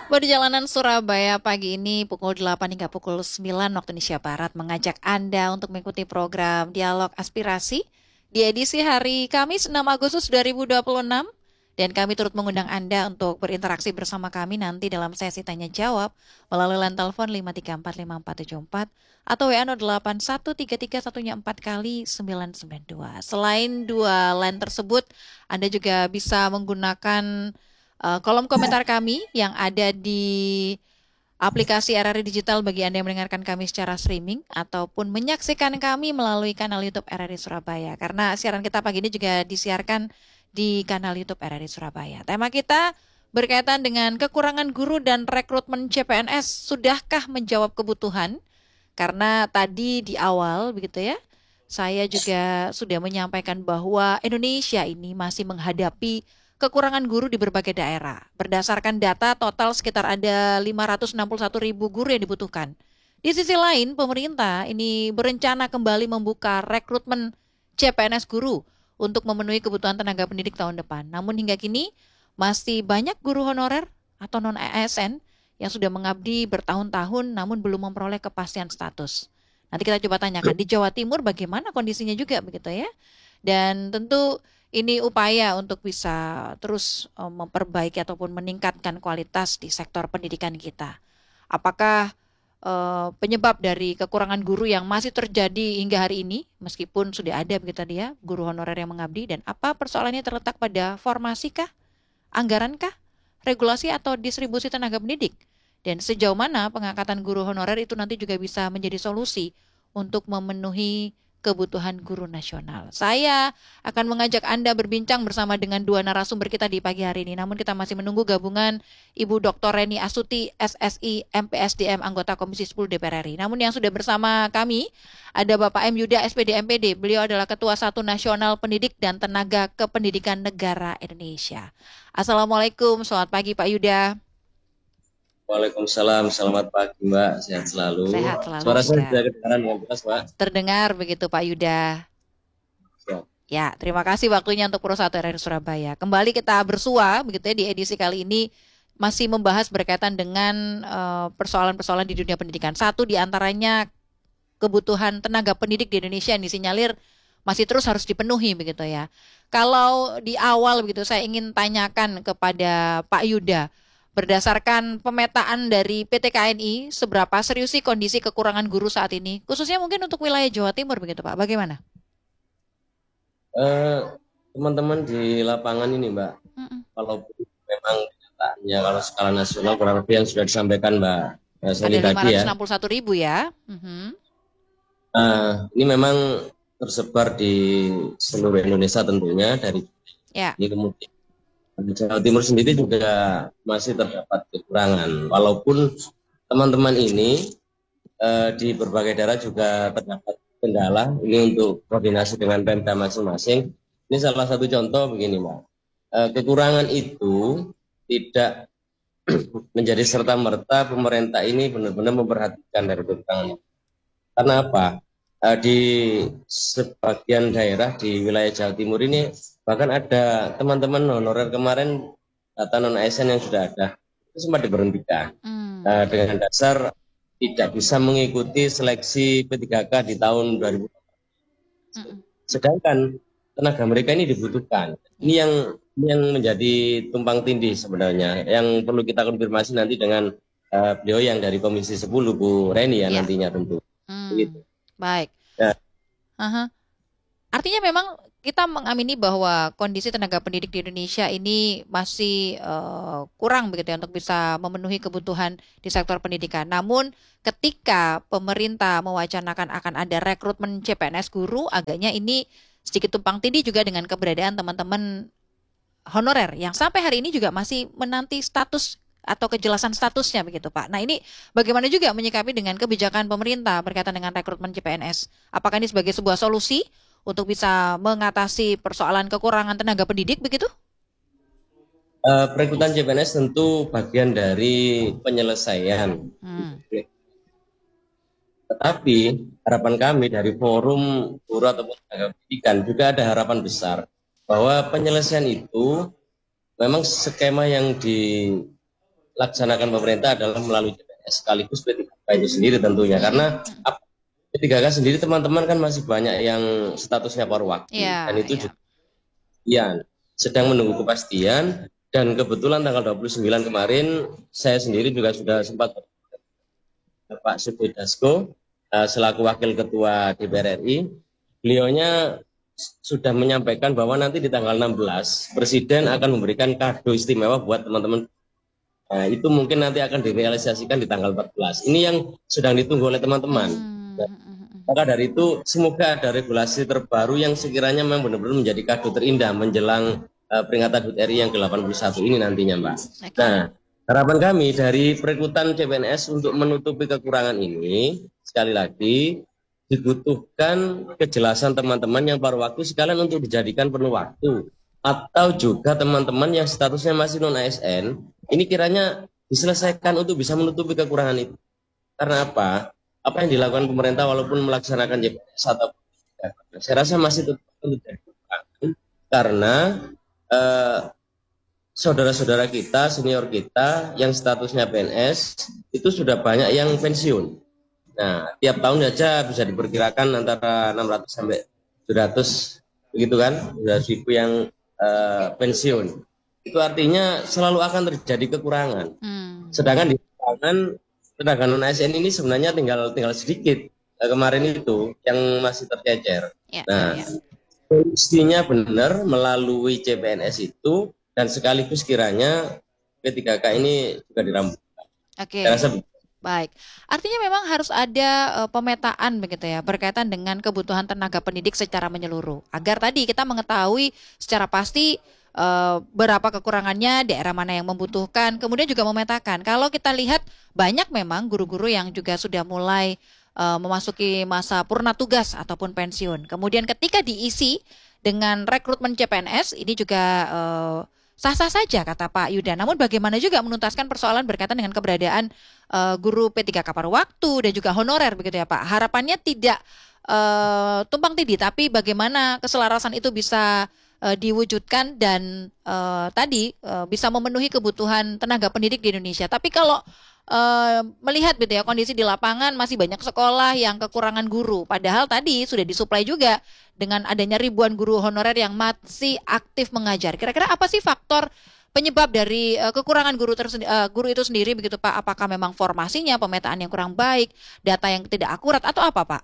Perjalanan Surabaya pagi ini pukul 8 hingga pukul 9 waktu Indonesia Barat mengajak Anda untuk mengikuti program Dialog Aspirasi di edisi hari Kamis 6 Agustus 2026 dan kami turut mengundang Anda untuk berinteraksi bersama kami nanti dalam sesi tanya jawab melalui line telepon 5345474 atau WA 08133104 kali 992. Selain dua line tersebut, Anda juga bisa menggunakan kolom komentar kami yang ada di aplikasi RRI Digital bagi Anda yang mendengarkan kami secara streaming ataupun menyaksikan kami melalui kanal YouTube RRI Surabaya. Karena siaran kita pagi ini juga disiarkan di kanal YouTube RRI Surabaya. Tema kita berkaitan dengan kekurangan guru dan rekrutmen CPNS. Sudahkah menjawab kebutuhan? Karena tadi di awal begitu ya, saya juga sudah menyampaikan bahwa Indonesia ini masih menghadapi kekurangan guru di berbagai daerah. Berdasarkan data total sekitar ada 561 ribu guru yang dibutuhkan. Di sisi lain, pemerintah ini berencana kembali membuka rekrutmen CPNS guru untuk memenuhi kebutuhan tenaga pendidik tahun depan. Namun hingga kini masih banyak guru honorer atau non-ASN yang sudah mengabdi bertahun-tahun namun belum memperoleh kepastian status. Nanti kita coba tanyakan di Jawa Timur bagaimana kondisinya juga begitu ya. Dan tentu ini upaya untuk bisa terus memperbaiki ataupun meningkatkan kualitas di sektor pendidikan kita. Apakah penyebab dari kekurangan guru yang masih terjadi hingga hari ini, meskipun sudah ada begitu dia guru honorer yang mengabdi, dan apa persoalannya terletak pada formasi kah, anggaran kah, regulasi atau distribusi tenaga pendidik? Dan sejauh mana pengangkatan guru honorer itu nanti juga bisa menjadi solusi untuk memenuhi kebutuhan guru nasional. Saya akan mengajak Anda berbincang bersama dengan dua narasumber kita di pagi hari ini. Namun kita masih menunggu gabungan Ibu Dr. Reni Astuti, SSI, MPSDM, anggota Komisi 10 DPR RI. Namun yang sudah bersama kami ada Bapak M. Yuda, SPD MPD. Beliau adalah Ketua Satu Nasional Pendidik dan Tenaga Kependidikan Negara Indonesia. Assalamualaikum, selamat pagi Pak Yuda. Waalaikumsalam, selamat pagi Mbak, sehat selalu. Sehat selalu Suara saya juga. sudah kedengaran dengan jelas Mbak. Terdengar begitu Pak Yuda. Siap. Ya, terima kasih waktunya untuk Pro 1 RRI Surabaya. Kembali kita bersua begitu ya di edisi kali ini masih membahas berkaitan dengan persoalan-persoalan di dunia pendidikan. Satu di antaranya kebutuhan tenaga pendidik di Indonesia yang disinyalir masih terus harus dipenuhi begitu ya. Kalau di awal begitu saya ingin tanyakan kepada Pak Yuda, berdasarkan pemetaan dari PT KNI, seberapa serius sih kondisi kekurangan guru saat ini, khususnya mungkin untuk wilayah Jawa Timur begitu Pak, bagaimana? Eh, Teman-teman di lapangan ini Mbak, Mm-mm. walaupun memang kenyataannya kalau skala nasional kurang lebih yang sudah disampaikan Mbak Ada Sally lima tadi ratus ya. enam puluh satu ribu ya. Mhm. Ini memang tersebar di seluruh Indonesia tentunya dari Ya. ini kemudian di Jawa Timur sendiri juga masih terdapat kekurangan. Walaupun teman-teman ini di berbagai daerah juga terdapat kendala ini untuk koordinasi dengan Pemda masing-masing. Ini salah satu contoh begini, Mbak. Kekurangan itu tidak menjadi serta-merta pemerintah ini benar-benar memperhatikan dari kekurangan itu. Karena apa? Di sebagian daerah di wilayah Jawa Timur ini bahkan ada teman-teman honorer kemarin data non ASN yang sudah ada itu sempat diberhentikan Hmm. dengan dasar tidak bisa mengikuti seleksi P3K di tahun 2000. Mm-mm. Sedangkan tenaga mereka ini dibutuhkan. Ini Ya. yang menjadi tumpang tindih sebenarnya. Yang perlu kita konfirmasi nanti dengan beliau yang dari Komisi 10 Bu Reni ya Ya. nantinya tentu. Begitu. Baik. Nah, Aha. Artinya memang kita mengamini bahwa kondisi tenaga pendidik di Indonesia ini masih kurang begitu ya untuk bisa memenuhi kebutuhan di sektor pendidikan. Namun ketika pemerintah mewacanakan akan ada rekrutmen CPNS guru, agaknya ini sedikit tumpang tindih juga dengan keberadaan teman-teman honorer yang sampai hari ini juga masih menanti status atau kejelasan statusnya begitu Pak. Nah ini bagaimana juga menyikapi dengan kebijakan pemerintah berkaitan dengan rekrutmen CPNS? Apakah ini sebagai sebuah solusi untuk bisa mengatasi persoalan kekurangan tenaga pendidik begitu? perekrutan CPNS tentu bagian dari penyelesaian. Hmm. Tetapi harapan kami dari forum guru ataupun tenaga pendidikan juga ada harapan besar bahwa penyelesaian itu memang skema yang laksanakan pemerintah adalah melalui CPNS sekaligus P3K itu sendiri tentunya, karena P3K sendiri teman-teman kan masih banyak yang statusnya paruh waktu, dan Ya, itu ya. juga sedang menunggu kepastian. Dan kebetulan tanggal 29 kemarin saya sendiri juga sudah sempat Pak Sufmi Dasko selaku Wakil Ketua DPR RI. Beliaunya sudah menyampaikan bahwa nanti di tanggal 16 Presiden akan memberikan kado istimewa buat teman-teman. Nah, itu mungkin nanti akan direalisasikan di tanggal 14. Ini yang sedang ditunggu oleh teman-teman. Maka dari itu semoga ada regulasi terbaru yang sekiranya memang benar-benar menjadi kado terindah menjelang peringatan HUT RI yang ke-81 ini nantinya, Mbak. Oke. Nah, harapan kami dari perekrutan CPNS untuk menutupi kekurangan ini, sekali lagi dibutuhkan kejelasan teman-teman yang paruh waktu sekalian untuk dijadikan penuh waktu, atau juga teman-teman yang statusnya masih non ASN ini kiranya diselesaikan untuk bisa menutupi kekurangan itu. Karena apa? Apa yang dilakukan pemerintah walaupun melaksanakan JPS atau saya rasa masih tetap menjadi kekurangan, karena saudara-saudara kita, senior kita yang statusnya PNS itu sudah banyak yang pensiun. Nah, tiap tahun saja bisa diperkirakan antara 600 sampai 700 begitu kan, 200.000 yang pensiun. Itu artinya selalu akan terjadi kekurangan. Sedangkan di lapangan tenaga non ASN ini sebenarnya tinggal sedikit kemarin itu yang masih tercecer. Nah, solusinya benar melalui CPNS itu, dan sekaligus kiranya P3K ini juga dirampungkan. Oke. Saya rasa Baik, artinya memang harus ada pemetaan begitu ya berkaitan dengan kebutuhan tenaga pendidik secara menyeluruh. Agar tadi kita mengetahui secara pasti berapa kekurangannya, daerah mana yang membutuhkan, kemudian juga memetakan. Kalau kita lihat banyak memang guru-guru yang juga sudah mulai memasuki masa purna tugas ataupun pensiun. Kemudian ketika diisi dengan rekrutmen CPNS ini juga sah-sah saja kata Pak Yuda. Namun bagaimana juga menuntaskan persoalan berkaitan dengan keberadaan guru P3K paruh waktu dan juga honorer begitu ya Pak. Harapannya tidak tumpang tindih, tapi bagaimana keselarasan itu bisa diwujudkan dan tadi bisa memenuhi kebutuhan tenaga pendidik di Indonesia. Tapi kalau melihat gitu ya kondisi di lapangan masih banyak sekolah yang kekurangan guru. Padahal tadi sudah disuplai juga dengan adanya ribuan guru honorer yang masih aktif mengajar. Kira-kira apa sih faktor penyebab dari kekurangan guru itu sendiri begitu Pak? Apakah memang formasinya, pemetaan yang kurang baik, data yang tidak akurat atau apa Pak?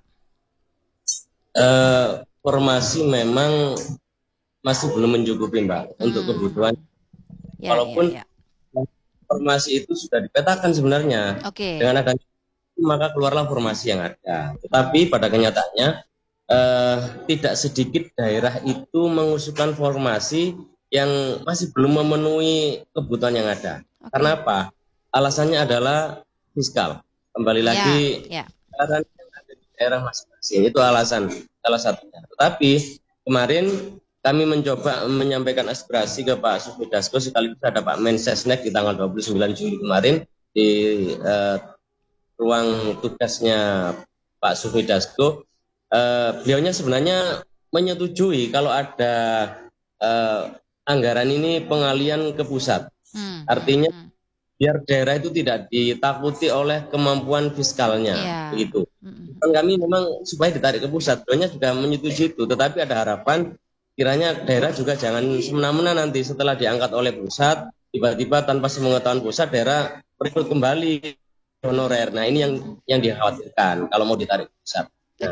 Formasi memang masih belum mencukupi Mbak untuk kebutuhan. Walaupun formasi itu sudah dipetakan sebenarnya. Dengan adanya maka keluarlah formasi yang ada. Tetapi pada kenyataannya tidak sedikit daerah itu mengusulkan formasi yang masih belum memenuhi kebutuhan yang ada. Karena apa? Alasannya adalah fiskal. Kembali lagi anggaran yang ada di daerah masing-masing itu alasan salah satunya. Tetapi kemarin kami mencoba menyampaikan aspirasi ke Pak Sufmi Dasko sekaligus ada Pak Mensesnek di tanggal 29 Juli kemarin di ruang tugasnya Pak Sufmi Dasko. Beliaunya sebenarnya menyetujui kalau ada anggaran ini pengalian ke pusat. Artinya biar daerah itu tidak ditakuti oleh kemampuan fiskalnya, begitu. Kami memang supaya ditarik ke pusat, beliaunya juga menyetujui itu. Tetapi ada harapan kiranya daerah juga jangan semena-mena nanti setelah diangkat oleh pusat, tiba-tiba tanpa sepengetahuan pusat daerah rekrut kembali honorer. Nah ini yang dikhawatirkan kalau mau ditarik ke pusat. Nah,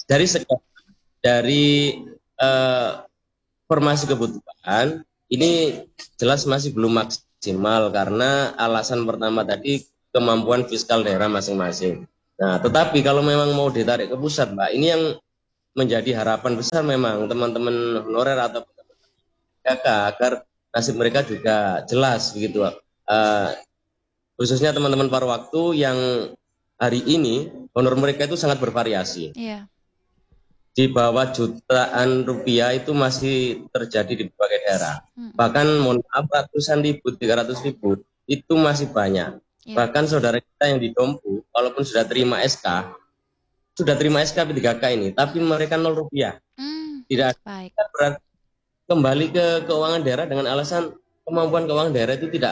dari formasi kebutuhan ini jelas masih belum maksimal karena alasan pertama tadi kemampuan fiskal daerah masing-masing. Nah, tetapi kalau memang mau ditarik ke pusat, Mbak, ini yang menjadi harapan besar memang teman-teman honorer atau PKK agar nasib mereka juga jelas begitu. Khususnya teman-teman paruh waktu yang hari ini honor mereka itu sangat bervariasi. Di bawah jutaan rupiah itu masih terjadi di berbagai daerah. Bahkan mohon maaf ratusan ribu, 300.000 itu masih banyak. Bahkan saudara kita yang di Dompu, walaupun sudah terima SK P3K ini, tapi mereka 0 rupiah. Tidak berarti kembali ke keuangan daerah dengan alasan kemampuan keuangan daerah itu tidak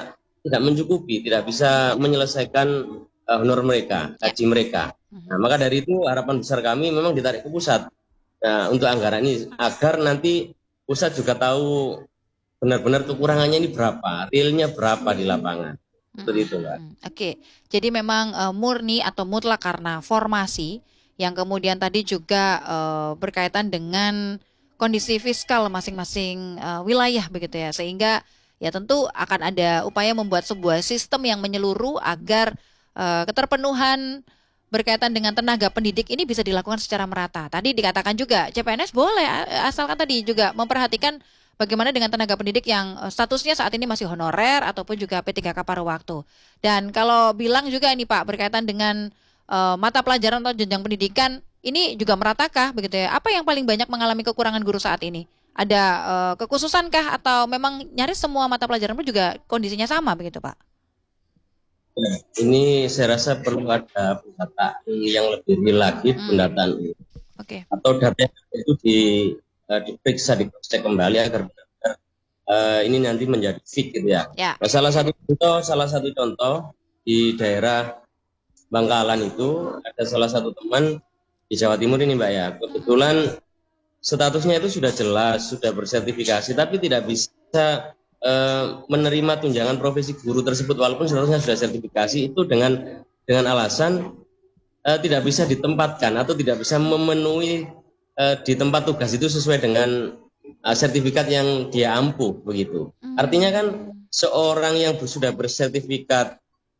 tidak mencukupi, tidak bisa menyelesaikan honor mereka, Ya. gaji mereka. Nah, maka dari itu harapan besar kami memang ditarik ke pusat. Nah, untuk anggaran ini agar nanti pusat juga tahu benar-benar kekurangannya ini berapa, realnya berapa di lapangan. Seperti itu, Mbak. Oke, jadi memang murni atau mutlak karena formasi yang kemudian tadi juga berkaitan dengan kondisi fiskal masing-masing wilayah begitu ya, sehingga ya tentu akan ada upaya membuat sebuah sistem yang menyeluruh agar keterpenuhan berkaitan dengan tenaga pendidik ini bisa dilakukan secara merata. Tadi dikatakan juga CPNS boleh asalkan tadi juga memperhatikan bagaimana dengan tenaga pendidik yang statusnya saat ini masih honorer ataupun juga P3K paruh waktu. Dan kalau bilang juga ini Pak berkaitan dengan mata pelajaran atau jenjang pendidikan ini juga meratakah begitu ya? Apa yang paling banyak mengalami kekurangan guru saat ini? Ada kekhususankah atau memang nyaris semua mata pelajaran pun juga kondisinya sama begitu Pak? Nah, ini saya rasa perlu ada pendataan yang lebih real lagi, pendataan ini. Oke. Atau data itu diperiksa, dicek kembali agar benar-benar ini nanti menjadi fix gitu ya. Ya. Nah, salah satu contoh di daerah Bangkalan itu ada salah satu teman di Jawa Timur ini Mbak ya. Kebetulan statusnya itu sudah jelas, sudah bersertifikasi, tapi tidak bisa menerima tunjangan profesi guru tersebut walaupun statusnya sudah sertifikasi itu dengan alasan tidak bisa ditempatkan atau tidak bisa memenuhi di tempat tugas itu sesuai dengan sertifikat yang dia ampuh begitu. Artinya kan seorang yang sudah bersertifikat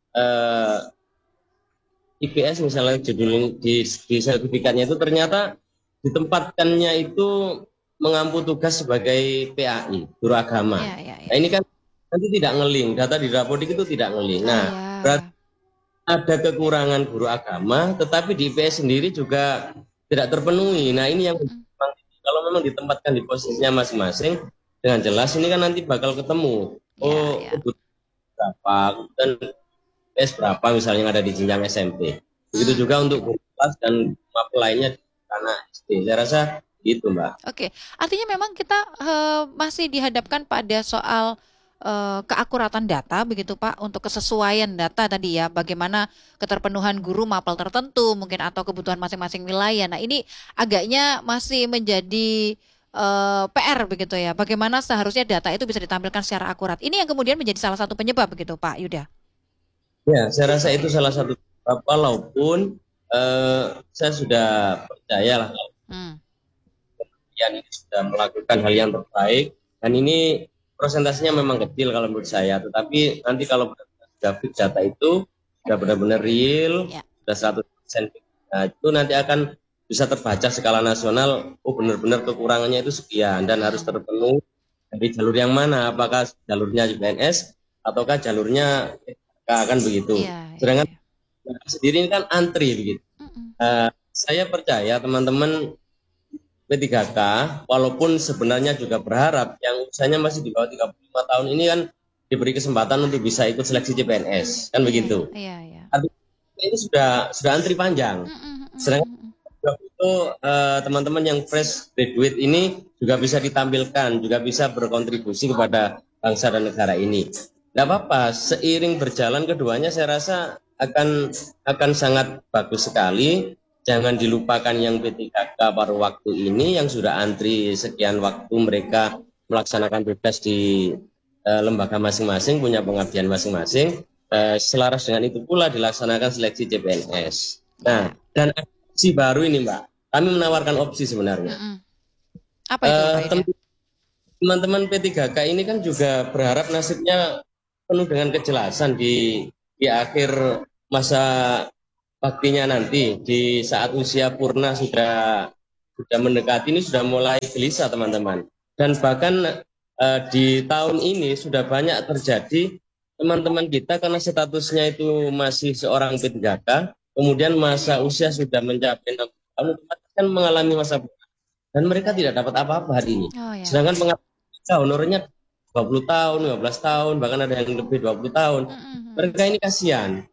IPS misalnya judul di sertifikatnya itu ternyata ditempatkannya itu mengampu tugas sebagai PAI, guru agama. Nah, ini kan nanti tidak ngeling, data di Dapodik itu tidak ngeling. Nah, berarti ada kekurangan guru agama, tetapi di IPS sendiri juga tidak terpenuhi. Nah, ini yang kalau memang ditempatkan di posisinya masing-masing, dengan jelas ini kan nanti bakal ketemu. Berapa, dan IPS berapa misalnya yang ada di jenjang SMP. Begitu juga untuk guru kelas dan mapel lainnya di tanah SD. Saya rasa gitu Mbak. Oke, artinya memang kita masih dihadapkan pada soal keakuratan data begitu Pak untuk kesesuaian data tadi ya, bagaimana keterpenuhan guru mapel tertentu mungkin atau kebutuhan masing-masing wilayah. Nah ini agaknya masih menjadi PR begitu ya, bagaimana seharusnya data itu bisa ditampilkan secara akurat. Ini yang kemudian menjadi salah satu penyebab begitu Pak Yuda. Ya, saya rasa itu salah satu penyebab walaupun saya sudah percaya lah ini sudah melakukan hal yang terbaik dan ini presentasinya memang kecil kalau menurut saya, tetapi nanti kalau grafik data itu sudah benar-benar real, sudah 100%, nah, itu nanti akan bisa terbaca skala nasional, oh benar-benar kekurangannya itu sekian dan harus terpenuhi dari jalur yang mana, apakah jalurnya PNS ataukah jalurnya akan begitu. Sedangkan sendiri ini kan antri begitu. Saya percaya teman-teman P3K walaupun sebenarnya juga berharap yang usianya masih di bawah 35 tahun ini kan diberi kesempatan untuk bisa ikut seleksi CPNS kan begitu. Artinya ini sudah antri panjang. Sedangkan itu teman-teman yang fresh graduate ini juga bisa ditampilkan, juga bisa berkontribusi kepada bangsa dan negara ini. Tidak apa-apa, seiring berjalan keduanya saya rasa akan sangat bagus sekali. Jangan dilupakan yang P3K paruh waktu ini yang sudah antri sekian waktu mereka melaksanakan tugas di lembaga masing-masing, punya pengabdian masing-masing. Selaras dengan itu pula dilaksanakan seleksi CPNS. Nah, dan opsi baru ini Mbak, kami menawarkan opsi sebenarnya. Apa itu teman-teman P3K ini kan juga berharap nasibnya penuh dengan kejelasan di akhir masa baktinya nanti, di saat usia purna sudah mendekati ini sudah mulai gelisah teman-teman. Dan bahkan di tahun ini sudah banyak terjadi teman-teman kita karena statusnya itu masih seorang P3K, kemudian masa usia sudah mencapai 6 tahun kan mengalami masa purna dan mereka tidak dapat apa-apa hari ini. Sedangkan pengabdian honornya 20 tahun, 15 tahun, bahkan ada yang lebih 20 tahun. Mereka ini kasihan.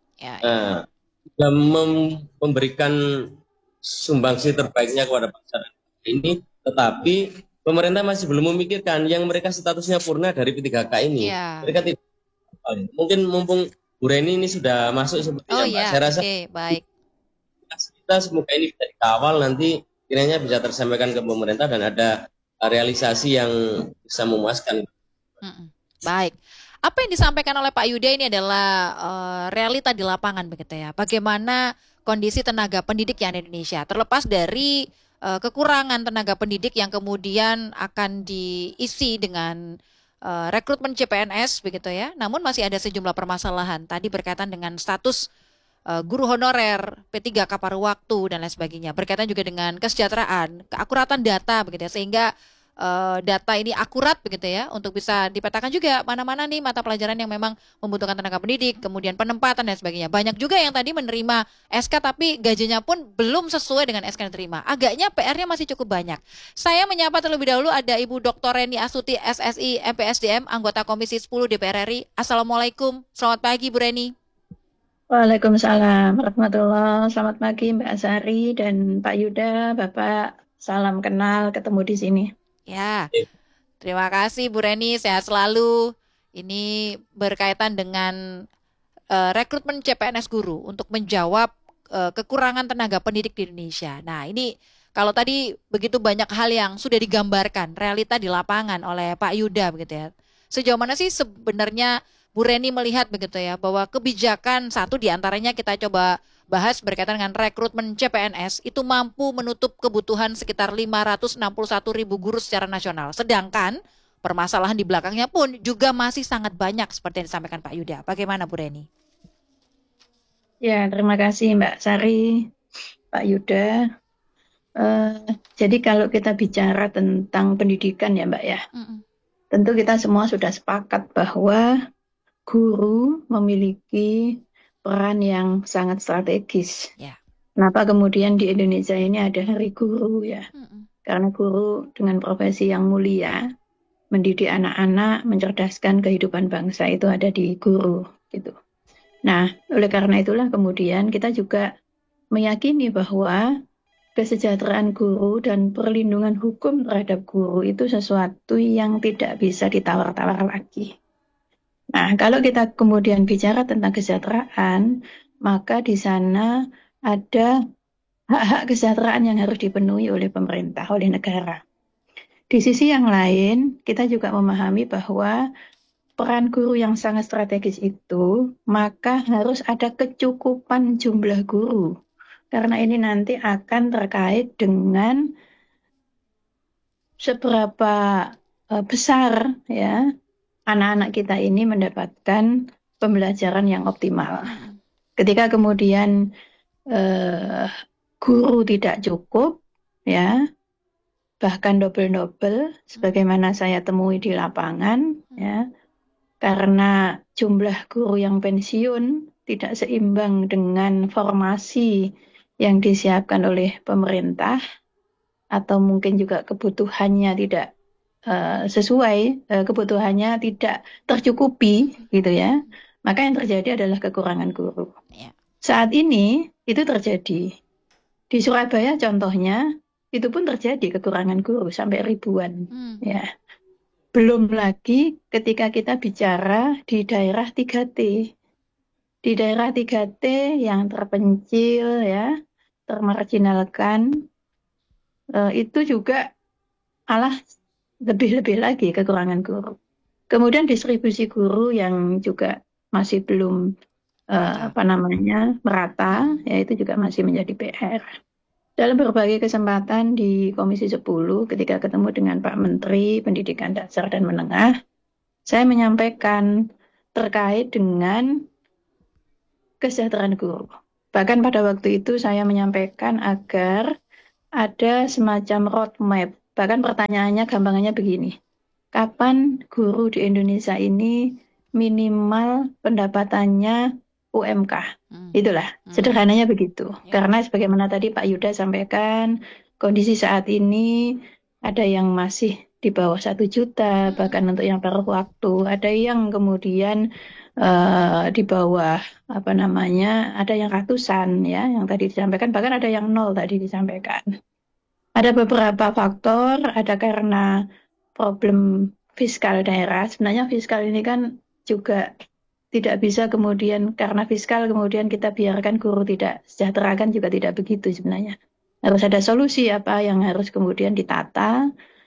Memberikan sumbangsi terbaiknya kepada bangsa ini, tetapi pemerintah masih belum memikirkan yang mereka statusnya purna dari P3K ini. Mereka tidak Mungkin mumpung Bu Reni ini sudah masuk Oh sepertinya Mbak. ya, Saya rasa oke, baik. kita semoga ini bisa dikawal nanti kiranya bisa tersampaikan ke pemerintah dan ada realisasi yang bisa memuaskan. Mm-mm. Baik. Apa yang disampaikan oleh Pak Yuda ini adalah realita di lapangan begitu ya. Bagaimana kondisi tenaga pendidik yang ada di Indonesia, terlepas dari kekurangan tenaga pendidik yang kemudian akan diisi dengan rekrutmen CPNS begitu ya. Namun masih ada sejumlah permasalahan. Tadi berkaitan dengan status guru honorer, P3K paruh waktu dan lain sebagainya. Berkaitan juga dengan kesejahteraan, keakuratan data begitu ya, sehingga data ini akurat begitu ya untuk bisa dipetakan juga mana-mana nih mata pelajaran yang memang membutuhkan tenaga pendidik, kemudian penempatan dan sebagainya. Banyak juga yang tadi menerima SK tapi gajinya pun belum sesuai dengan SK yang diterima. Agaknya PR-nya masih cukup banyak. Saya menyapa terlebih dahulu ada Ibu Dr. Reni Astuti SSI MPSDM, anggota Komisi 10 DPR RI. Assalamualaikum. Selamat pagi Bu Reni. Waalaikumsalam warahmatullahi. Selamat pagi Mbak Asari dan Pak Yuda, Bapak. Salam kenal, ketemu di sini. Ya, terima kasih Bu Reni, sehat selalu. Ini berkaitan dengan rekrutmen CPNS guru untuk menjawab kekurangan tenaga pendidik di Indonesia. Nah, ini kalau tadi begitu banyak hal yang sudah digambarkan, realita di lapangan oleh Pak Yuda begitu ya. Sejauh mana sih sebenarnya Bu Reni melihat begitu ya, bahwa kebijakan satu diantaranya kita coba bahas berkaitan dengan rekrutmen CPNS itu mampu menutup kebutuhan sekitar 561 ribu guru secara nasional. Sedangkan permasalahan di belakangnya pun juga masih sangat banyak seperti yang disampaikan Pak Yuda. Bagaimana Bu Reni? Ya, terima kasih Mbak Sari, Pak Yuda. Jadi kalau kita bicara tentang pendidikan ya Mbak ya, tentu kita semua sudah sepakat bahwa guru memiliki peran yang sangat strategis. Ya. Kenapa kemudian di Indonesia ini ada Hari Guru ya? Karena guru dengan profesi yang mulia, mendidik anak-anak, mencerdaskan kehidupan bangsa itu ada di guru gitu. Nah, oleh karena itulah kemudian kita juga meyakini bahwa kesejahteraan guru dan perlindungan hukum terhadap guru itu sesuatu yang tidak bisa ditawar-tawar lagi. Nah, kalau kita kemudian bicara tentang kesejahteraan, maka di sana ada hak-hak kesejahteraan yang harus dipenuhi oleh pemerintah, oleh negara. Di sisi yang lain, kita juga memahami bahwa peran guru yang sangat strategis itu, maka harus ada kecukupan jumlah guru. Karena ini nanti akan terkait dengan seberapa besar ya anak-anak kita ini mendapatkan pembelajaran yang optimal. Ketika kemudian guru tidak cukup, ya bahkan double-double, sebagaimana saya temui di lapangan, ya karena jumlah guru yang pensiun tidak seimbang dengan formasi yang disiapkan oleh pemerintah, atau mungkin juga kebutuhannya tidak sesuai, kebutuhannya tidak tercukupi gitu ya, maka yang terjadi adalah kekurangan guru. Saat ini itu terjadi di Surabaya contohnya, itu pun terjadi kekurangan guru sampai ribuan ya. Belum lagi ketika kita bicara di daerah 3T. Di daerah 3T yang terpencil ya, termarginalkan, itu juga lebih-lebih lagi kekurangan guru. Kemudian distribusi guru yang juga masih belum merata, ya itu juga masih menjadi PR. Dalam berbagai kesempatan di Komisi 10 ketika ketemu dengan Pak Menteri Pendidikan Dasar dan Menengah, saya menyampaikan terkait dengan kesejahteraan guru. Bahkan pada waktu itu saya menyampaikan agar ada semacam roadmap. Bahkan pertanyaannya gampangannya begini, kapan guru di Indonesia ini minimal pendapatannya UMK? Itulah, sederhananya begitu. Karena sebagaimana tadi Pak Yuda sampaikan, kondisi saat ini ada yang masih di bawah 1 juta, bahkan untuk yang paruh waktu, ada yang kemudian di bawah ada yang ratusan ya, yang tadi disampaikan, bahkan ada yang 0 tadi disampaikan. Ada beberapa faktor, ada karena problem fiskal daerah. Sebenarnya fiskal ini kan juga tidak bisa kemudian karena fiskal kemudian kita biarkan guru tidak sejahtera, kan juga tidak begitu sebenarnya. Harus ada solusi apa yang harus kemudian ditata,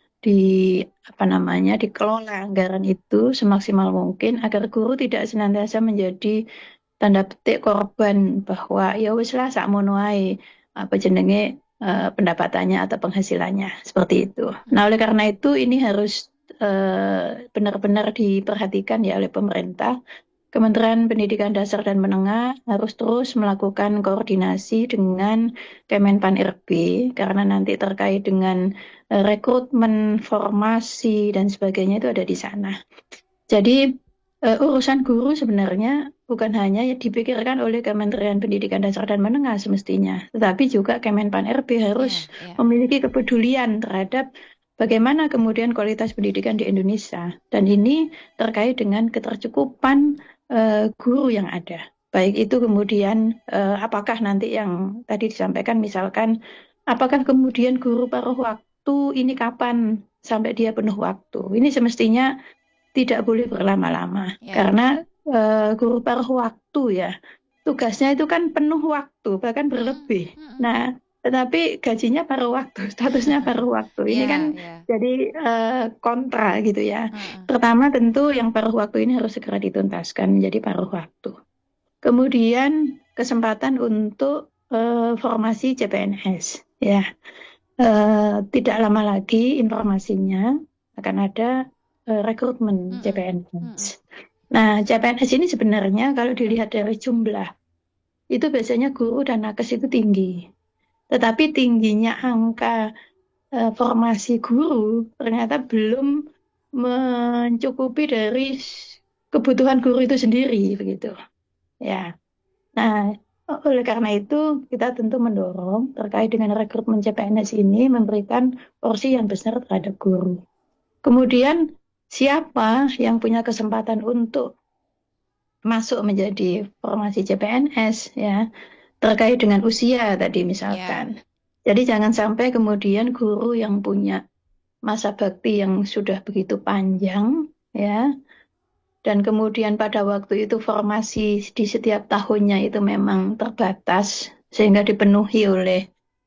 dikelola anggaran itu semaksimal mungkin agar guru tidak senantiasa menjadi tanda petik korban bahwa ya wis lah sakmono ae apa jenenge pendapatannya atau penghasilannya seperti itu. Nah, oleh karena itu ini harus benar-benar diperhatikan ya oleh pemerintah. Kementerian Pendidikan Dasar dan Menengah harus terus melakukan koordinasi dengan Kemenpan RB karena nanti terkait dengan rekrutmen, formasi dan sebagainya itu ada di sana. Jadi urusan guru sebenarnya bukan hanya yang dipikirkan oleh Kementerian Pendidikan Dasar dan Menengah semestinya, tetapi juga Kemenpan RB harus memiliki kepedulian terhadap bagaimana kemudian kualitas pendidikan di Indonesia. Dan ini terkait dengan ketercukupan guru yang ada. Baik itu kemudian apakah nanti yang tadi disampaikan misalkan apakah kemudian guru paruh waktu ini kapan sampai dia penuh waktu. Ini semestinya tidak boleh berlama-lama karena guru paruh waktu ya tugasnya itu kan penuh waktu bahkan berlebih. Nah, tetapi gajinya paruh waktu, statusnya paruh waktu. Ini kan jadi kontra gitu ya. Pertama tentu yang paruh waktu ini harus segera dituntaskan menjadi paruh waktu. Kemudian kesempatan untuk formasi CPNS ya. Tidak lama lagi informasinya akan ada rekrutmen CPNS. Nah, CPNS ini sebenarnya kalau dilihat dari jumlah itu biasanya guru dan nakes itu tinggi. Tetapi tingginya angka formasi guru ternyata belum mencukupi dari kebutuhan guru itu sendiri begitu. Ya. Nah, oleh karena itu kita tentu mendorong terkait dengan rekrutmen CPNS ini memberikan porsi yang besar terhadap guru. Kemudian siapa yang punya kesempatan untuk masuk menjadi formasi CPNS ya terkait dengan usia tadi misalkan. Jadi jangan sampai kemudian guru yang punya masa bakti yang sudah begitu panjang ya dan kemudian pada waktu itu formasi di setiap tahunnya itu memang terbatas sehingga dipenuhi oleh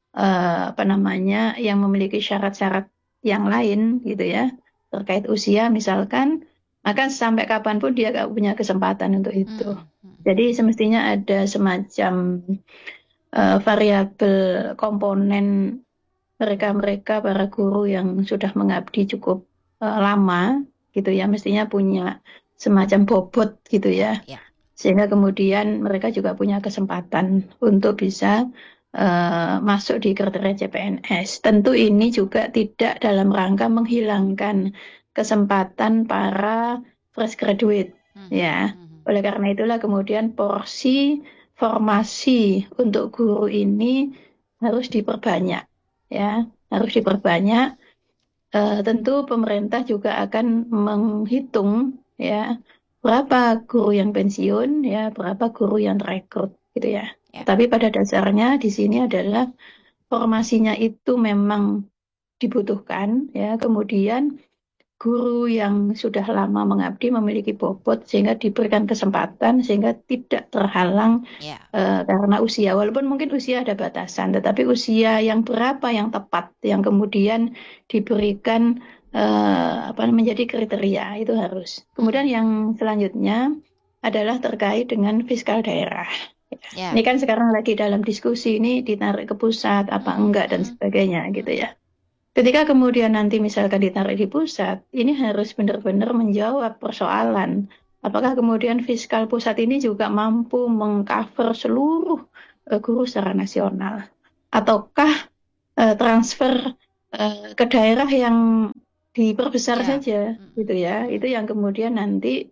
yang memiliki syarat-syarat yang lain gitu ya terkait usia misalkan, maka sampai kapanpun dia nggak punya kesempatan untuk itu. Jadi semestinya ada semacam variabel komponen mereka para guru yang sudah mengabdi cukup lama gitu ya, mestinya punya semacam bobot gitu ya, sehingga kemudian mereka juga punya kesempatan untuk bisa masuk di kriteria CPNS. Tentu ini juga tidak dalam rangka menghilangkan kesempatan para fresh graduate ya. Oleh karena itulah kemudian porsi formasi untuk guru ini harus diperbanyak ya, harus diperbanyak. Tentu pemerintah juga akan menghitung ya berapa guru yang pensiun ya, berapa guru yang rekrut gitu ya. Tapi pada dasarnya di sini adalah formasinya itu memang dibutuhkan ya. Kemudian guru yang sudah lama mengabdi memiliki bobot sehingga diberikan kesempatan sehingga tidak terhalang karena usia. Walaupun mungkin usia ada batasan, tetapi usia yang berapa yang tepat yang kemudian diberikan menjadi kriteria itu harus. Kemudian yang selanjutnya adalah terkait dengan fiskal daerah. Ini kan sekarang lagi dalam diskusi ini ditarik ke pusat apa enggak dan sebagainya gitu ya. Ketika kemudian nanti misalkan ditarik di pusat, ini harus benar-benar menjawab persoalan. Apakah kemudian fiskal pusat ini juga mampu mengcover seluruh guru secara nasional? Ataukah transfer ke daerah yang diperbesar saja gitu ya? Itu yang kemudian nanti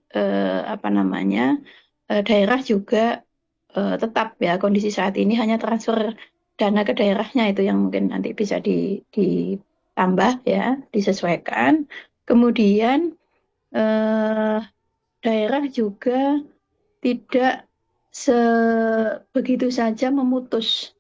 daerah juga tetap ya kondisi saat ini hanya transfer dana ke daerahnya itu yang mungkin nanti bisa ditambah ya, disesuaikan. Kemudian daerah juga tidak begitu saja memutus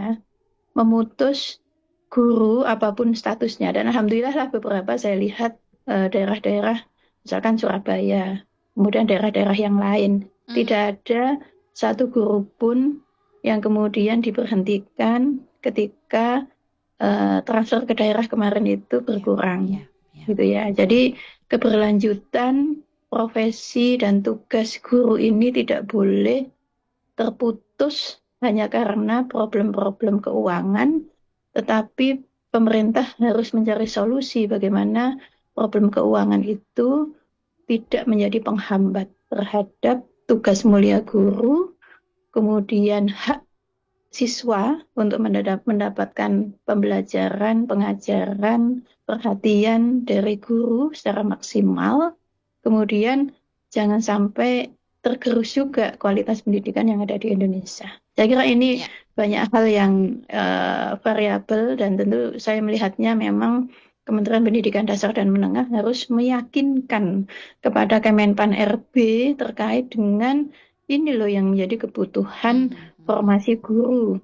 guru apapun statusnya. Dan alhamdulillah lah beberapa saya lihat daerah-daerah misalkan Surabaya, kemudian daerah-daerah yang lain Tidak ada satu guru pun yang kemudian diberhentikan ketika transfer ke daerah kemarin itu berkurang, gitu ya. Jadi keberlanjutan profesi dan tugas guru ini tidak boleh terputus hanya karena problem-problem keuangan, tetapi pemerintah harus mencari solusi bagaimana problem keuangan itu tidak menjadi penghambat terhadap tugas mulia guru, kemudian hak siswa untuk mendapatkan pembelajaran, pengajaran, perhatian dari guru secara maksimal. Kemudian jangan sampai tergerus juga kualitas pendidikan yang ada di Indonesia. Saya kira ini banyak hal yang variabel, dan tentu saya melihatnya memang Kementerian Pendidikan Dasar dan Menengah harus meyakinkan kepada Kemenpan RB terkait dengan ini loh yang menjadi kebutuhan formasi guru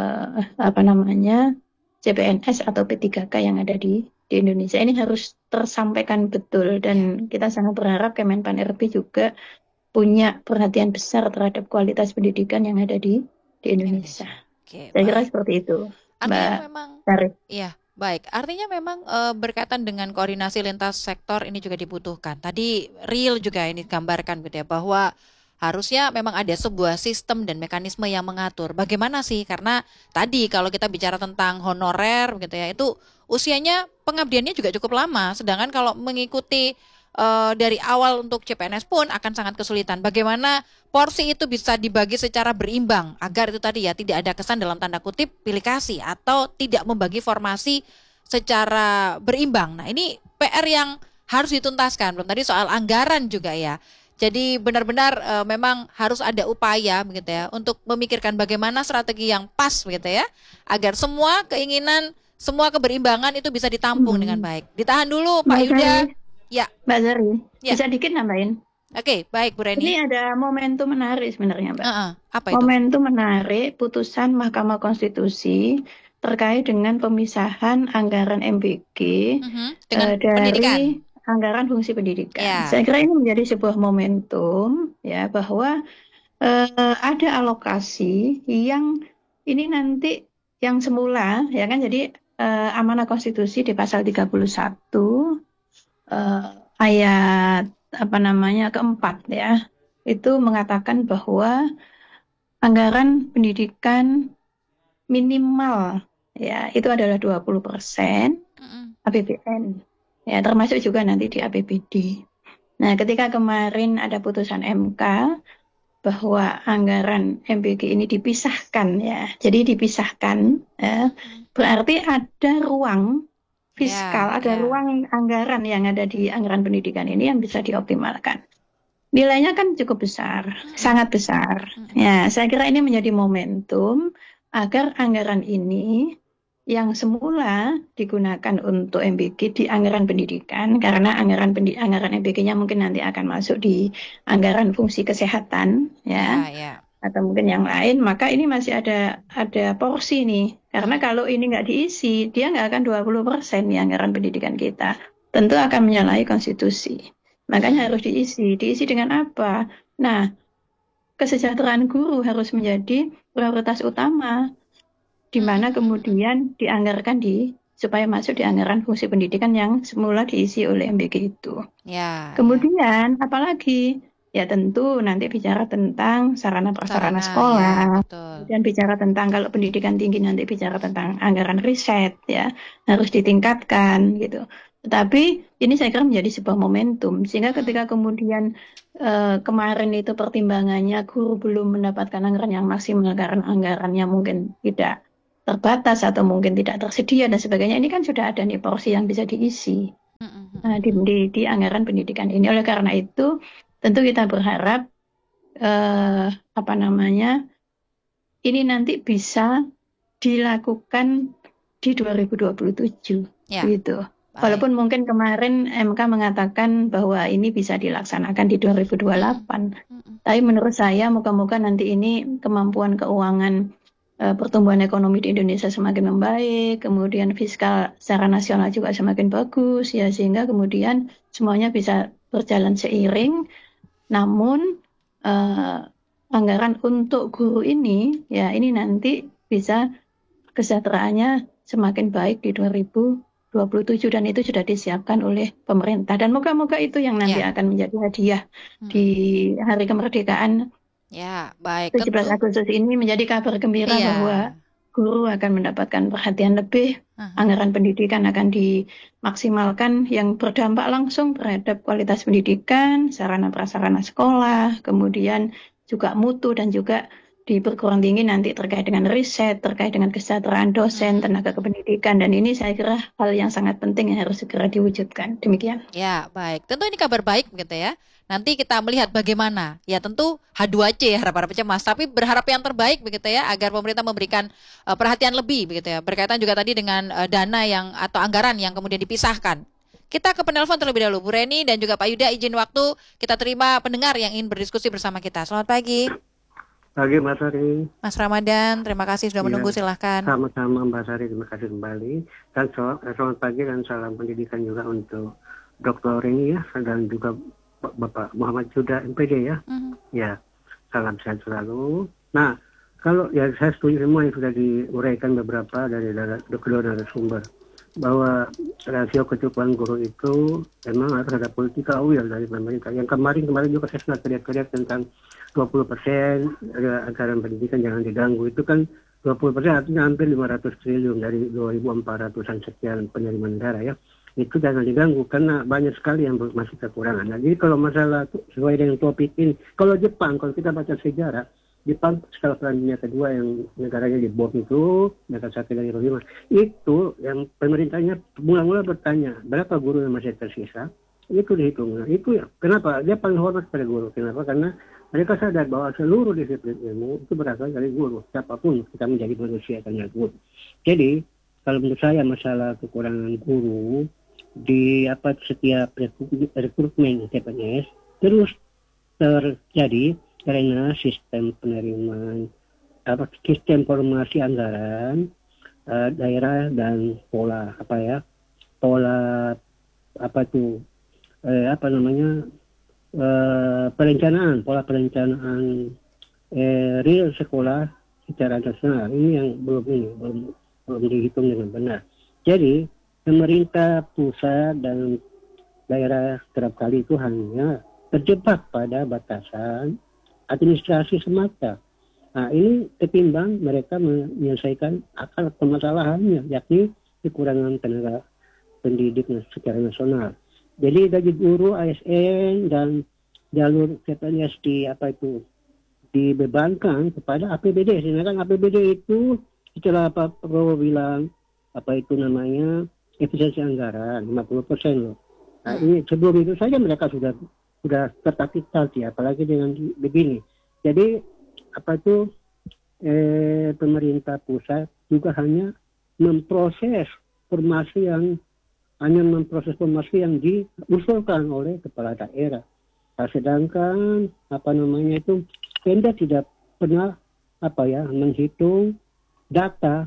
CPNS atau P3K yang ada di Indonesia. Ini harus tersampaikan betul, dan kita sangat berharap Kemenpan RB juga punya perhatian besar terhadap kualitas pendidikan yang ada di Indonesia. Saya kira seperti itu. Artinya memang iya, baik. Artinya memang berkaitan dengan koordinasi lintas sektor ini juga dibutuhkan. Tadi real juga ini gambarkan gitu ya, bahwa harusnya memang ada sebuah sistem dan mekanisme yang mengatur. Bagaimana sih? Karena tadi kalau kita bicara tentang honorer gitu ya, itu usianya pengabdiannya juga cukup lama. Sedangkan kalau mengikuti dari awal untuk CPNS pun akan sangat kesulitan. Bagaimana porsi itu bisa dibagi secara berimbang agar itu tadi ya tidak ada kesan dalam tanda kutip pilih kasih atau tidak membagi formasi secara berimbang. Nah, ini PR yang harus dituntaskan. Belum tadi soal anggaran juga ya. Jadi benar-benar memang harus ada upaya begitu ya untuk memikirkan bagaimana strategi yang pas begitu ya agar semua keinginan, semua keberimbangan itu bisa ditampung dengan baik. Ditahan dulu Pak Yuda. Ya, Mbak Zari, bisa dikit nambahin? Oke, baik Bu Reni. Ini ada momentum menarik sebenarnya, Mbak. Apa itu? Momentum menarik putusan Mahkamah Konstitusi terkait dengan pemisahan anggaran MBG dengan dari pendidikan. Anggaran fungsi pendidikan. Saya kira ini menjadi sebuah momentum ya bahwa ada alokasi yang ini nanti yang semula ya kan, jadi amanah konstitusi di pasal 31 ayat keempat ya, itu mengatakan bahwa anggaran pendidikan minimal ya itu adalah 20% APBN ya, termasuk juga nanti di APBD. Nah, ketika kemarin ada putusan MK bahwa anggaran MBG ini dipisahkan ya, jadi dipisahkan ya, berarti ada ruang fiskal, ada ruang anggaran yang ada di anggaran pendidikan ini yang bisa dioptimalkan. Nilainya kan cukup besar, sangat besar. Ya, saya kira ini menjadi momentum agar anggaran ini yang semula digunakan untuk MBG di anggaran pendidikan, karena anggaran MBG-nya mungkin nanti akan masuk di anggaran fungsi kesehatan, atau mungkin yang lain, maka ini masih ada porsi nih. Karena kalau ini nggak diisi, dia nggak akan 20% nih anggaran pendidikan kita. Tentu akan menyalahi konstitusi. Makanya harus diisi. Diisi dengan apa? Nah, kesejahteraan guru harus menjadi prioritas utama, di mana kemudian dianggarkan supaya masuk di anggaran fungsi pendidikan yang semula diisi oleh MBG itu. Kemudian apalagi? Ya tentu nanti bicara tentang sarana prasarana sekolah, kemudian bicara tentang kalau pendidikan tinggi nanti bicara tentang anggaran riset ya, harus ditingkatkan gitu. Tetapi ini saya kira menjadi sebuah momentum, sehingga ketika kemudian kemarin itu pertimbangannya guru belum mendapatkan anggaran yang maksimal karena anggarannya mungkin tidak terbatas atau mungkin tidak tersedia dan sebagainya, ini kan sudah ada nih porsi yang bisa diisi di anggaran pendidikan ini. Oleh karena itu tentu kita berharap ini nanti bisa dilakukan di 2027 gitu. Walaupun mungkin kemarin MK mengatakan bahwa ini bisa dilaksanakan di 2028. Tapi menurut saya moga-moga nanti ini kemampuan keuangan pertumbuhan ekonomi di Indonesia semakin membaik, kemudian fiskal secara nasional juga semakin bagus ya, sehingga kemudian semuanya bisa berjalan seiring. Namun eh, anggaran untuk guru ini, ya ini nanti bisa kesejahteraannya semakin baik di 2027 dan itu sudah disiapkan oleh pemerintah. Dan moga-moga itu yang nanti Ya. akan menjadi hadiah di Mm-mm. hari kemerdekaan Ya, baik. 17 Tentu. Agustus ini menjadi kabar gembira Iya. bahwa guru akan mendapatkan perhatian lebih, Aha. anggaran pendidikan akan dimaksimalkan yang berdampak langsung terhadap kualitas pendidikan, sarana prasarana sekolah, kemudian juga mutu dan juga di perguruan tinggi nanti terkait dengan riset, terkait dengan kesejahteraan dosen, tenaga Mm-mm. kependidikan, dan ini saya kira hal yang sangat penting yang harus segera diwujudkan. Demikian. Ya, baik. Tentu ini kabar baik begitu ya. Nanti kita melihat bagaimana. Ya tentu H2C ya harapan cemas, tapi berharap yang terbaik begitu ya agar pemerintah memberikan perhatian lebih begitu ya. Berkaitan juga tadi dengan dana yang atau anggaran yang kemudian dipisahkan. Kita ke penelpon terlebih dahulu. Bu Reni dan juga Pak Yuda izin waktu kita terima pendengar yang ingin berdiskusi bersama kita. Selamat pagi. Pagi Mbak Sari. Mas Ramadan, terima kasih sudah menunggu, Ya, silahkan. sama-sama Mbak Sari, terima kasih kembali. Dan selamat pagi dan salam pendidikan juga untuk Dr. ini ya, dan juga Bapak Muhammad Juda MPD ya. Mhm. Ya, salam sehat selalu. Nah, kalau ya saya setuju semua yang sudah diuraikan beberapa dari kedua narasumber bahwa rasio kecukupan guru itu memang harus ada political will dari pemerintah. Yang kemarin juga saya sudah teriak-teriak tentang 20% anggaran pendidikan jangan diganggu. Itu kan 20% artinya hampir 500 triliun dari 2.400-an sekian penerimaan negara ya. Itu jangan diganggu karena banyak sekali yang masih kekurangan. Nah, jadi kalau masalah sesuai dengan topik ini, kalau Jepang, kalau kita baca sejarah, Jepang setelah Perang Dunia Kedua yang negaranya dibom itu, Nagasaki dan Hiroshima, itu yang pemerintahnya mula-mula bertanya, berapa guru yang masih tersisa? Itu dihitung. Itu ya. Kenapa? Dia paling hormat pada guru. Kenapa? Karena mereka sadar bahwa seluruh disiplin ilmu itu berasal dari guru. Siapapun kita menjadi manusia karena guru. Jadi, kalau menurut saya masalah kekurangan guru di setiap rekrutmen TPNS terus terjadi karena sistem penerimaan sistem formasi anggaran daerah dan pola pola pola perencanaan real sekolah secara nasional ini yang belum dihitung dengan benar. Jadi pemerintah pusat dan daerah kerap kali itu hanya terjebak pada batasan administrasi semata. Nah, ini ketimbang mereka menyelesaikan akar permasalahannya, yakni kekurangan tenaga pendidik secara nasional. Jadi gaji guru, ASN dan jalur CPNS dibebankan kepada APBD. Sedangkan APBD itu setelah Pak Prabowo bilang efisiensi anggaran 50% loh. Nah, ini sebelum itu saja mereka sudah tertakik-takik, apalagi dengan begini. Jadi pemerintah pusat juga hanya memproses formasi yang diusulkan oleh kepala daerah. Nah, sedangkan Pemda tidak pernah menghitung data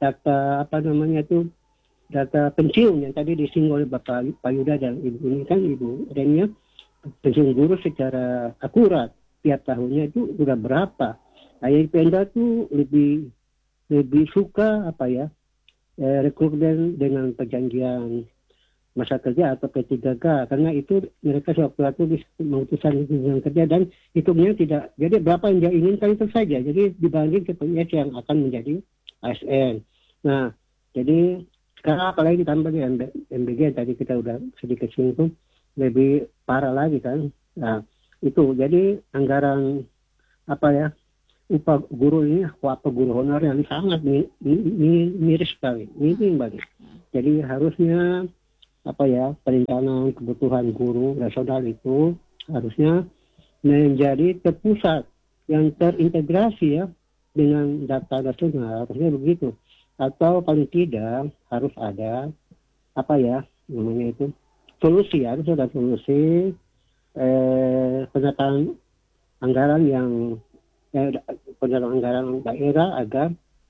data pensiun yang tadi disinggung oleh Bapak Pak Yuda dan Ibu Renia, pensiun guru secara akurat tiap tahunnya itu sudah berapa. Nah, Pemda tuh lebih suka rekrutmen dengan perjanjian masa kerja atau P3K, karena itu mereka sewaktu-waktu memutuskan hubungan kerja dan hitungnya tidak, jadi berapa yang dia inginkan itu saja, jadi dibanding KPNS yang akan menjadi ASN. Nah, jadi sekarang apalagi ditambah dengan MBG tadi kita udah sedikit singgung, lebih parah lagi kan. Nah, itu jadi anggaran upah guru ini, guru honorer yang sangat miris sekali. Ini bagi. Jadi harusnya perencanaan kebutuhan guru nasional itu harusnya menjadi terpusat yang terintegrasi ya dengan data nasional, harusnya begitu. Atau paling tidak harus ada solusi, harus ada solusi penataan anggaran penataan anggaran daerah agar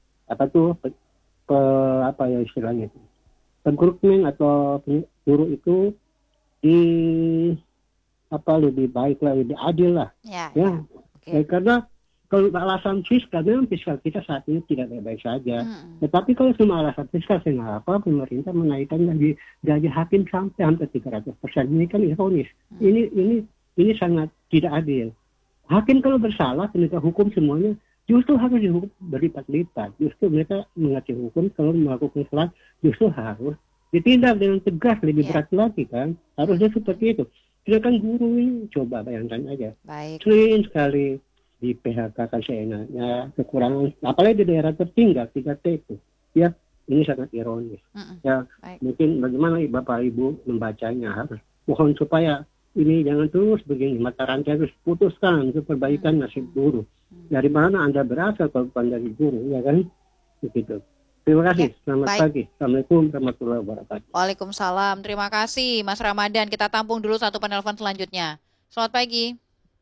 istilahnya rekrutmen atau guru itu lebih baik lah, lebih adil lah. Ya. Ya, Oke. karena kalau alasan fiskal, memang fiskal kita saat ini tidak baik-baik saja. Mm-mm. Tetapi kalau cuma alasan fiskal, kenapa pemerintah menaikkan gaji hakim sampai hampir 300%? Ini kan ironis. Ini sangat tidak adil. Hakim kalau bersalah, penegak hukum semuanya justru harus dihukum berlipat-lipat. Justru mereka mengerti hukum, kalau melakukan kesalahan justru harus ditindak dengan tegas, lebih berat lagi kan. Harusnya seperti itu. Sedangkan guru ini, coba bayangkan aja. Baik. Sering sekali di PHK kan seenaknya, kekurangan, apalagi di daerah tertinggal 3T itu. Ya, ini sangat ironis. Ya, Baik. mungkin bagaimana Bapak Ibu membacanya, harus mohon supaya ini jangan terus begini, mata rantai harus putuskan untuk perbaikan nasib guru. Dari mana Anda berasal kalau bukan dari guru, ya kan? Begitu. Terima kasih. Selamat pagi. Assalamualaikum warahmatullahi wabarakatuh. Waalaikumsalam. Terima kasih Mas Ramadan. Kita tampung dulu satu penelpon selanjutnya. Selamat pagi.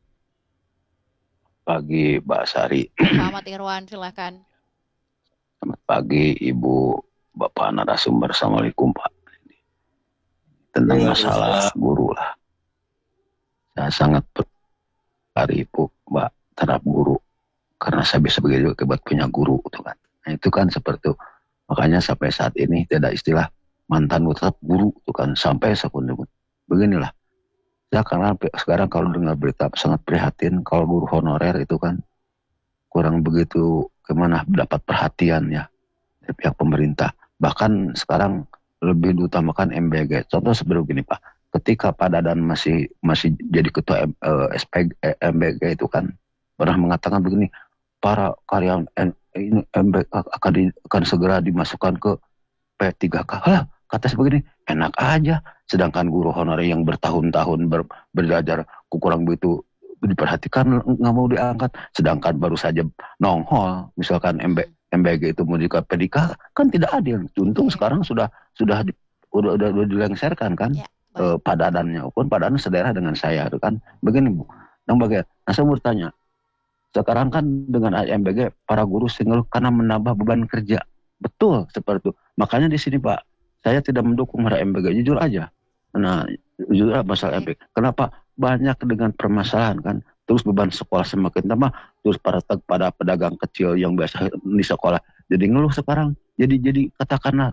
Pagi, Mbak Sari. Muhammad Irwan, silahkan. Selamat pagi, Ibu, Bapak narasumber. Assalamualaikum, Pak. Tentang masalah guru lah. Saya sangat berterima Ibu, Mbak, terhadap guru. Karena saya bisa begitu akibat punya guru. Itu kan. Nah, itu kan seperti itu. Makanya sampai saat ini tidak istilah mantan tetap guru. Itu kan. Sampai sekunde pun. Beginilah. Ya karena sekarang kalau dengar berita sangat prihatin kalau guru honorer itu kan kurang begitu kemana dapat perhatian ya dari pihak pemerintah. Bahkan sekarang lebih diutamakan MBG. Contoh seperti begini Pak, ketika Pak Dadan masih jadi ketua MBG itu kan pernah mengatakan begini, para karyawan ini MBG akan segera dimasukkan ke P3K. Kata sebegini, enak aja. Sedangkan guru honorer yang bertahun-tahun belajar kurang begitu diperhatikan nggak mau diangkat. Sedangkan baru saja nongol, misalkan MBG itu mau di P3K, kan tidak adil. Untung sekarang sudah dilengserkan kan padadannya, pun padadan sederhana dengan saya, kan begini Bu. Nah saya mau bertanya, sekarang kan dengan MBG para guru single karena menambah beban kerja, betul seperti itu. Makanya di sini Pak, saya tidak mendukung MBG, jujur aja. Nah, jujur masalah MBG. Kenapa? Banyak dengan permasalahan kan. Terus beban sekolah semakin tambah. Terus pada pedagang kecil yang biasa di sekolah jadi ngeluh sekarang. Jadi katakanlah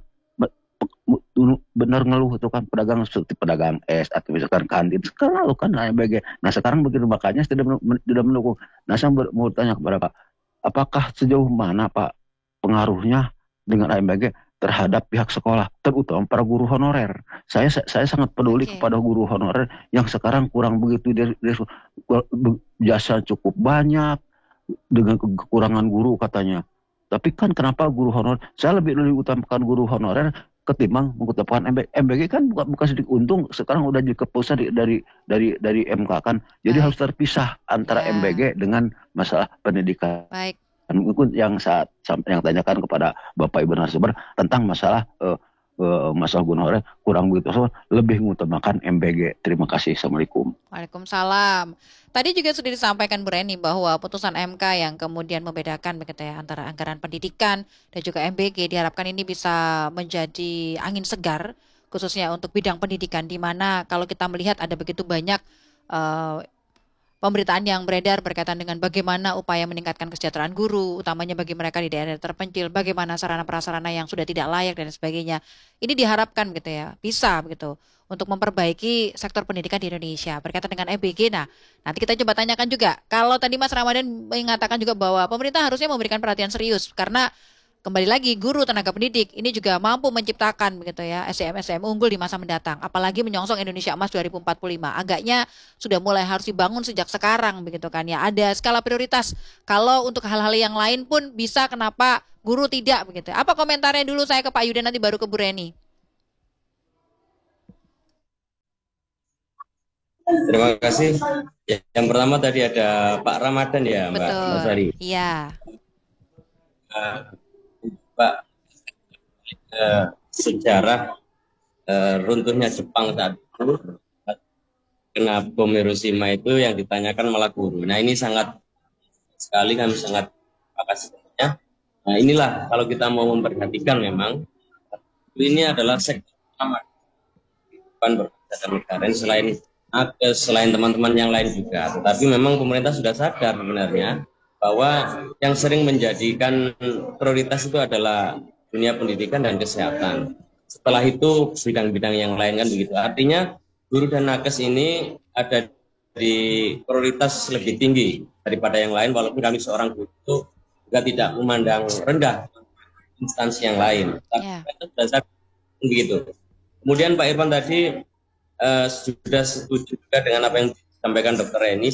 benar ngeluh itu kan pedagang seperti pedagang es atau misalkan kantin. Sekarang lalu kan MBG. Nah sekarang begitu makanya tidak mendukung. Nah saya mau tanya kepada Pak, apakah sejauh mana Pak pengaruhnya dengan MBG terhadap pihak sekolah, terutama para guru honorer. Saya sangat peduli kepada guru honorer yang sekarang kurang begitu dari jasa cukup banyak dengan kekurangan guru katanya. Tapi kan kenapa guru honorer? Saya lebih utamakan guru honorer ketimbang mengutamakan MBG. MBG kan bukan sedikit untung sekarang udah dikepusat dari MK kan. Jadi harus terpisah antara MBG dengan masalah pendidikan. Baik. Mungkin yang tanyakan kepada Bapak Ibu narasumber tentang masalah masalah guru honorer kurang begitu, lebih mengutamakan MBG. Terima kasih. Assalamualaikum. Waalaikumsalam. Tadi juga sudah disampaikan Bu Reni bahwa putusan MK yang kemudian membedakan begitu ya antara anggaran pendidikan dan juga MBG diharapkan ini bisa menjadi angin segar khususnya untuk bidang pendidikan, di mana kalau kita melihat ada begitu banyak pemberitaan yang beredar berkaitan dengan bagaimana upaya meningkatkan kesejahteraan guru, utamanya bagi mereka di daerah terpencil, bagaimana sarana-prasarana yang sudah tidak layak dan sebagainya. Ini diharapkan gitu ya, bisa begitu untuk memperbaiki sektor pendidikan di Indonesia. Berkaitan dengan MBG, nah nanti kita coba tanyakan juga. Kalau tadi Mas Ramadan mengatakan juga bahwa pemerintah harusnya memberikan perhatian serius karena kembali lagi guru tenaga pendidik ini juga mampu menciptakan begitu ya SDM unggul di masa mendatang, apalagi menyongsong Indonesia Emas 2045. Agaknya sudah mulai harus dibangun sejak sekarang begitu kan ya. Ada skala prioritas. Kalau untuk hal-hal yang lain pun bisa, kenapa guru tidak begitu. Apa komentarnya dulu, saya ke Pak Yuda nanti baru ke Bu Reni. Terima kasih. Ya, yang pertama tadi ada Pak Ramadan ya, Mbak Sari. Iya. Pak, sejarah runtuhnya Jepang saat itu kena bom Hiroshima itu yang ditanyakan malah guru. Nah ini sangat sekali, kami sangat makasih. Nah inilah kalau kita mau memperhatikan memang ini adalah sektor utama bukan berbeda negara selain nakes, selain teman-teman yang lain juga. Tetapi memang pemerintah sudah sadar sebenarnya bahwa yang sering menjadikan prioritas itu adalah dunia pendidikan dan kesehatan. Setelah itu bidang-bidang yang lain kan begitu. Artinya guru dan nakes ini ada di prioritas lebih tinggi daripada yang lain, walaupun kami seorang guru itu juga tidak memandang rendah instansi yang lain. Tapi kita sudah sadar begitu. Kemudian Pak Irfan tadi sudah setuju juga dengan apa yang disampaikan Dr. Reni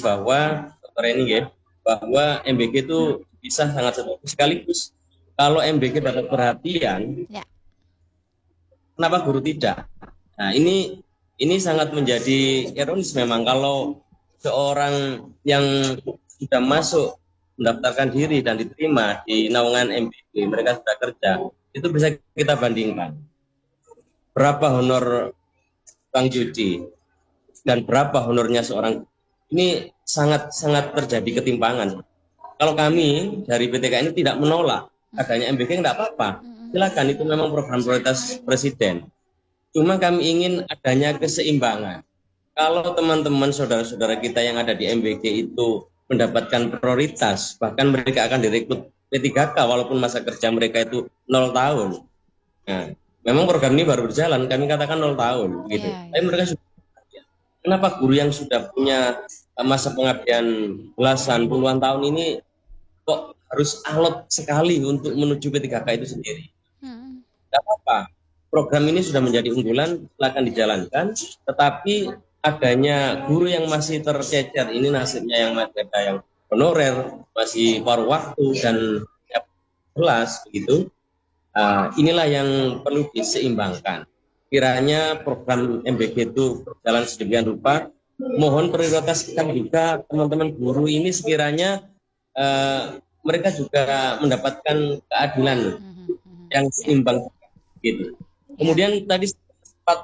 bahwa MBG itu bisa sangat setuju. Sekaligus kalau MBG dapat perhatian, kenapa guru tidak? Nah, ini sangat menjadi ironis memang kalau seorang yang sudah masuk mendaftarkan diri dan diterima di naungan MBG, mereka sudah kerja, itu bisa kita bandingkan. Berapa honor Bang Judi dan berapa honornya seorang, ini sangat terjadi ketimpangan. Kalau kami dari PTK ini tidak menolak adanya MBG, enggak apa-apa, silakan, itu memang program prioritas Presiden. Cuma kami ingin adanya keseimbangan. Kalau teman-teman saudara-saudara kita yang ada di MBG itu mendapatkan prioritas, bahkan mereka akan direkrut P3K walaupun masa kerja mereka itu 0 tahun. Nah, memang program ini baru berjalan, kami katakan 0 tahun gitu. Tapi mereka sudah, kenapa guru yang sudah punya masa pengabdian belasan puluhan tahun ini kok harus alot sekali untuk menuju P3K itu sendiri? Tidak apa-apa, program ini sudah menjadi unggulan, silakan dijalankan, tetapi adanya guru yang masih tercecer ini nasibnya yang ada yang honorer, masih paruh waktu dan kelas begitu. Inilah yang perlu diseimbangkan. Kiranya program MBG itu berjalan sedemikian rupa. Mohon prioritaskan juga teman-teman guru ini sekiranya mereka juga mendapatkan keadilan yang seimbang gitu. Kemudian tadi sempat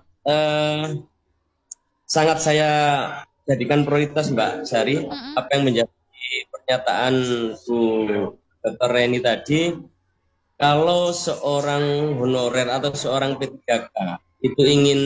sangat saya jadikan prioritas Mbak Sari, apa yang menjadi pernyataan Bu Dr. Reni tadi. Kalau seorang honorer atau seorang P3K itu ingin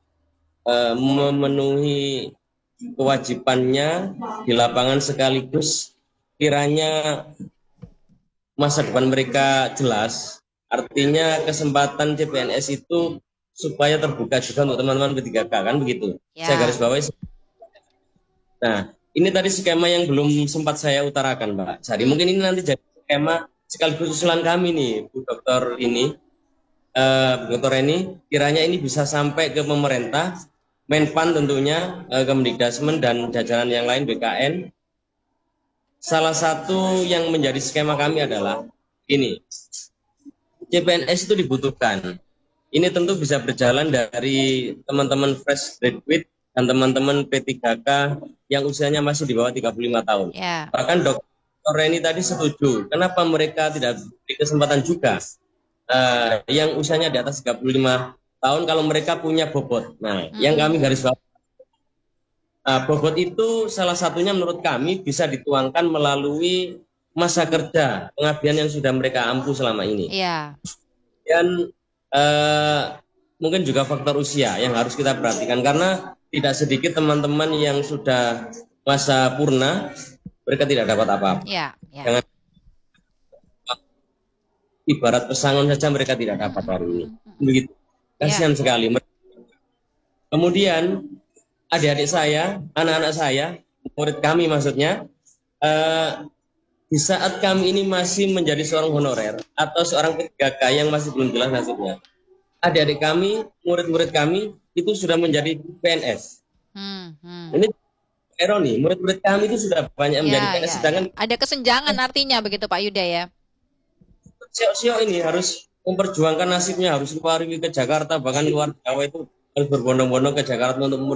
memenuhi kewajibannya di lapangan sekaligus kiranya masa depan mereka jelas, artinya kesempatan CPNS itu supaya terbuka juga untuk teman-teman P3K kan begitu. Saya garis bawahi. Nah, ini tadi skema yang belum sempat saya utarakan Mbak Sari. Mungkin ini nanti jadi skema sekaligus usulan kami nih Bu Dokter ini, Bu Dokter Reni, kiranya ini bisa sampai ke pemerintah, Menpan tentunya, Kemdikdasmen dan jajaran yang lain BKN. Salah satu yang menjadi skema kami adalah ini, CPNS itu dibutuhkan. Ini tentu bisa berjalan dari teman-teman fresh graduate dan teman-teman P3K yang usianya masih di bawah 35 tahun. Bahkan Dr. Reni tadi setuju, kenapa mereka tidak diberi kesempatan juga yang usianya di atas 35 tahun kalau mereka punya bobot. Nah, yang kami garis bawahi, bobot itu salah satunya menurut kami bisa dituangkan melalui masa kerja pengabdian yang sudah mereka ampuh selama ini. Dan mungkin juga faktor usia yang harus kita perhatikan, karena tidak sedikit teman-teman yang sudah masa purna mereka tidak dapat apa-apa. Jangan ibarat pesangon saja mereka tidak dapat hari ini. Begitu. Kasihan sekali. Kemudian adik-adik saya, anak-anak saya, murid kami maksudnya, di saat kami ini masih menjadi seorang honorer atau seorang P3K yang masih belum jelas nasibnya, adik-adik kami, murid-murid kami itu sudah menjadi PNS. Ini ironi, murid-murid kami itu sudah banyak menjadi PNS, sedangkan ada kesenjangan artinya begitu Pak Yuda ya. Sio ini harus memperjuangkan nasibnya, harus keluar ke Jakarta, bahkan luar Jawa itu harus berbondong-bondong ke Jakarta untuk